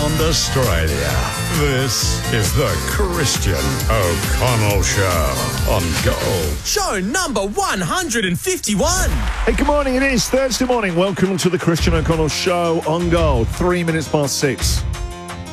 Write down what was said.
around Australia. This is the Christian O'Connell Show on Gold. Show number 151. Hey, good morning. It is Thursday morning. Welcome to the Christian O'Connell Show on Gold. 3 minutes past 6.